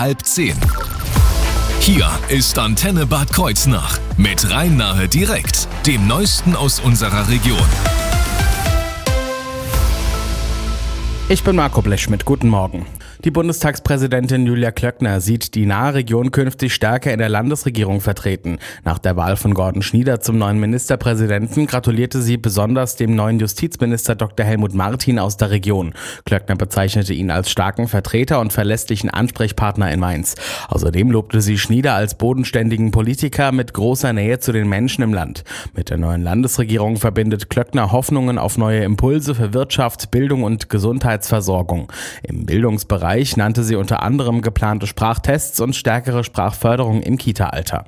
9:30. Hier ist Antenne Bad Kreuznach mit Rhein-Nahe direkt, dem Neuesten aus unserer Region. Ich bin Marco Blechschmidt, guten Morgen. Die Bundestagspräsidentin Julia Klöckner sieht die nahe Region künftig stärker in der Landesregierung vertreten. Nach der Wahl von Gordon Schnieder zum neuen Ministerpräsidenten gratulierte sie besonders dem neuen Justizminister Dr. Helmut Martin aus der Region. Klöckner bezeichnete ihn als starken Vertreter und verlässlichen Ansprechpartner in Mainz. Außerdem lobte sie Schnieder als bodenständigen Politiker mit großer Nähe zu den Menschen im Land. Mit der neuen Landesregierung verbindet Klöckner Hoffnungen auf neue Impulse für Wirtschaft, Bildung und Gesundheitsversorgung. Im Bildungsbereich nannte sie unter anderem geplante Sprachtests und stärkere Sprachförderung im Kita-Alter.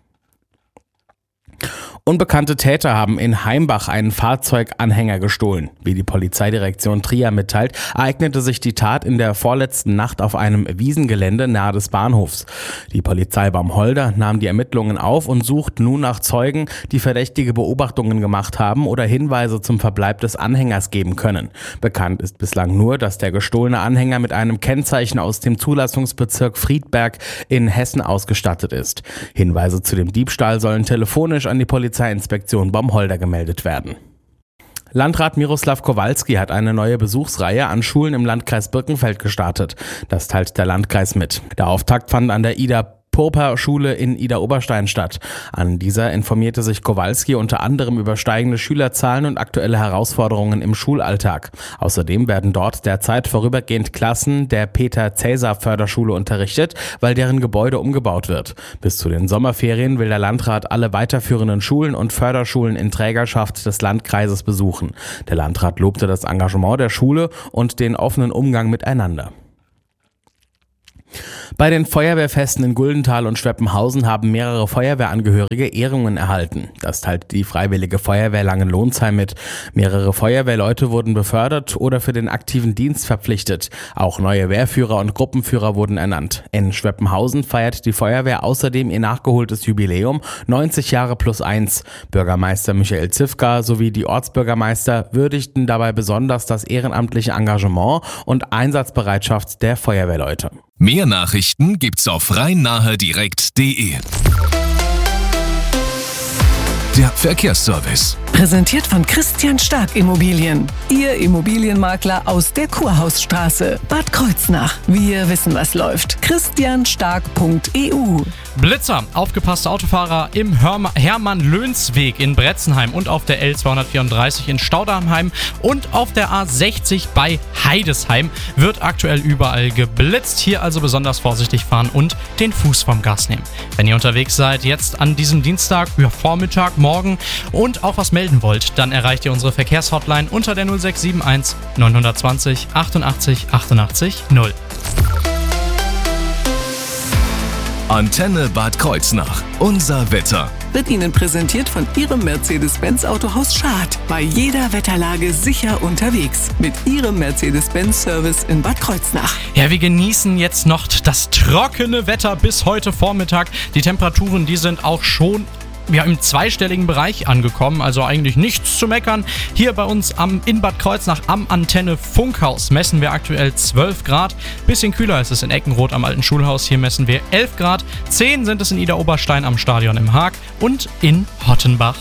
Unbekannte Täter haben in Heimbach einen Fahrzeuganhänger gestohlen. Wie die Polizeidirektion Trier mitteilt, ereignete sich die Tat in der vorletzten Nacht auf einem Wiesengelände nahe des Bahnhofs. Die Polizei Baumholder nahm die Ermittlungen auf und sucht nun nach Zeugen, die verdächtige Beobachtungen gemacht haben oder Hinweise zum Verbleib des Anhängers geben können. Bekannt ist bislang nur, dass der gestohlene Anhänger mit einem Kennzeichen aus dem Zulassungsbezirk Friedberg in Hessen ausgestattet ist. Hinweise zu dem Diebstahl sollen telefonisch an die Polizeiinspektion Baumholder gemeldet werden. Landrat Miroslav Kowalski hat eine neue Besuchsreihe an Schulen im Landkreis Birkenfeld gestartet. Das teilt der Landkreis mit. Der Auftakt fand an der Ida-Purper-Schule in Idar-Oberstein statt. An dieser informierte sich Kowalski unter anderem über steigende Schülerzahlen und aktuelle Herausforderungen im Schulalltag. Außerdem werden dort derzeit vorübergehend Klassen der Peter-Cäsar-Förderschule unterrichtet, weil deren Gebäude umgebaut wird. Bis zu den Sommerferien will der Landrat alle weiterführenden Schulen und Förderschulen in Trägerschaft des Landkreises besuchen. Der Landrat lobte das Engagement der Schule und den offenen Umgang miteinander. Bei den Feuerwehrfesten in Guldenthal und Schweppenhausen haben mehrere Feuerwehrangehörige Ehrungen erhalten. Das teilt die Freiwillige Feuerwehr Langenlohnsheim mit. Mehrere Feuerwehrleute wurden befördert oder für den aktiven Dienst verpflichtet. Auch neue Wehrführer und Gruppenführer wurden ernannt. In Schweppenhausen feiert die Feuerwehr außerdem ihr nachgeholtes Jubiläum 90 Jahre plus 1. Bürgermeister Michael Zifka sowie die Ortsbürgermeister würdigten dabei besonders das ehrenamtliche Engagement und Einsatzbereitschaft der Feuerwehrleute. Mehr Nachrichten gibt's auf rhein-nahe-direkt.de. Der Verkehrsservice. Präsentiert von Christian Stark Immobilien. Ihr Immobilienmakler aus der Kurhausstraße. Bad Kreuznach. Wir wissen, was läuft. christianstark.eu. Blitzer, aufgepasste Autofahrer im Hermann-Löns-Weg in Bretzenheim und auf der L234 in Staudammheim und auf der A60 bei Heidesheim wird aktuell überall geblitzt. Hier also besonders vorsichtig fahren und den Fuß vom Gas nehmen. Wenn ihr unterwegs seid, jetzt an diesem Dienstag, Vormittag, morgen und auch was melden wollt, dann erreicht ihr unsere Verkehrshotline unter der 0671 920 88 88 0. Antenne Bad Kreuznach. Unser Wetter. Wird Ihnen präsentiert von Ihrem Mercedes-Benz Autohaus Schad. Bei jeder Wetterlage sicher unterwegs. Mit Ihrem Mercedes-Benz-Service in Bad Kreuznach. Ja, wir genießen jetzt noch das trockene Wetter bis heute Vormittag. Die Temperaturen, die sind auch schon im zweistelligen Bereich angekommen, also eigentlich nichts zu meckern. Hier bei uns in Bad Kreuznach am Antenne Funkhaus messen wir aktuell 12 Grad. Bisschen kühler ist es in Eckenroth am alten Schulhaus. Hier messen wir 11 Grad. 10 sind es in Idar-Oberstein am Stadion im Haag und in Hottenbach.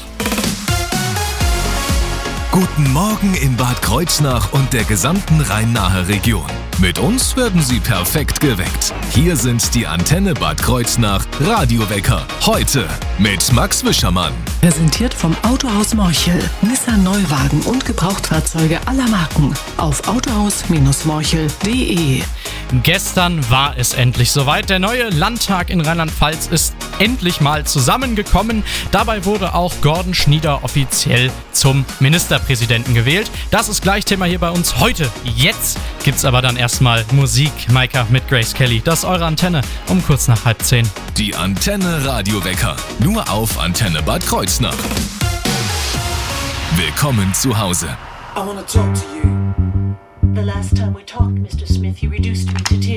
Guten Morgen in Bad Kreuznach und der gesamten Rhein-Nahe-Region. Mit uns werden Sie perfekt geweckt. Hier sind die Antenne Bad Kreuznach Radiowecker. Heute mit Max Wischermann. Präsentiert vom Autohaus Morchel. Nissan Neuwagen und Gebrauchtfahrzeuge aller Marken. Auf autohaus-morchel.de. Gestern war es endlich soweit. Der neue Landtag in Rheinland-Pfalz ist endlich mal zusammengekommen. Dabei wurde auch Gordon Schnieder offiziell zum Ministerpräsidenten gewählt. Das ist gleich Thema hier bei uns heute. Jetzt gibt's aber dann erstmal Musik. Maika mit Grace Kelly. Das ist eure Antenne um kurz nach 9:30. Die Antenne Radiowecker. Nur auf Antenne Bad Kreuznach. Willkommen zu Hause. I wanna talk to you. The last time we talked, Mr. Smith, you reduced me to tears.